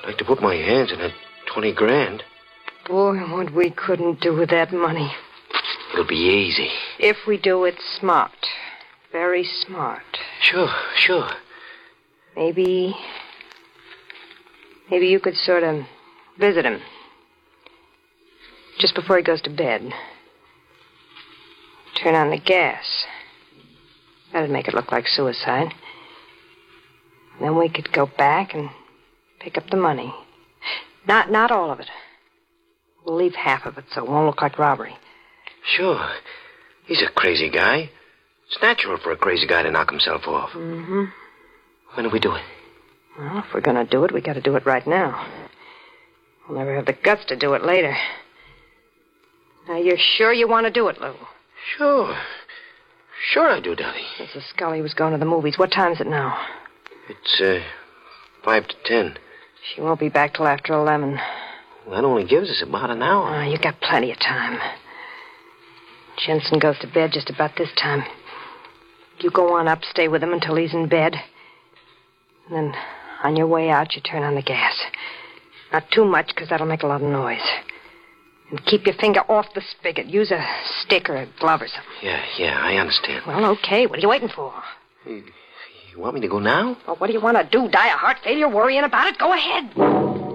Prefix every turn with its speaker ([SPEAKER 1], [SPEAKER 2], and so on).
[SPEAKER 1] like to put my hands in that 20 grand.
[SPEAKER 2] Boy, what we couldn't do with that money.
[SPEAKER 1] It'll be easy.
[SPEAKER 2] If we do it smart. Very smart.
[SPEAKER 1] Sure.
[SPEAKER 2] Maybe you could sort of visit him. Just before he goes to bed. Turn on the gas. That'd make it look like suicide. Then we could go back and pick up the money. Not all of it. We'll leave half of it so it won't look like robbery.
[SPEAKER 1] Sure. He's a crazy guy. It's natural for a crazy guy to knock himself off.
[SPEAKER 2] Mm-hmm.
[SPEAKER 1] When do we do it?
[SPEAKER 2] Well, if we're going to do it, we got to do it right now. We'll never have the guts to do it later. Now, you're sure you want to do it, Lou?
[SPEAKER 1] Sure. Sure I do, Daddy.
[SPEAKER 2] Mrs. Scully was going to the movies. What time is it now?
[SPEAKER 1] It's, 5 to 10.
[SPEAKER 2] She won't be back till after 11.
[SPEAKER 1] Well, that only gives us about an hour.
[SPEAKER 2] Oh, you got plenty of time. Jensen goes to bed just about this time. You go on up, stay with him until he's in bed. And then, on your way out, you turn on the gas. Not too much, because that'll make a lot of noise. And keep your finger off the spigot. Use a stick or a glove or something.
[SPEAKER 1] Yeah, I understand.
[SPEAKER 2] Well, okay. What are you waiting for?
[SPEAKER 1] You want me to go now?
[SPEAKER 2] Well, what do you want to do? Die of heart failure worrying about it? Go ahead.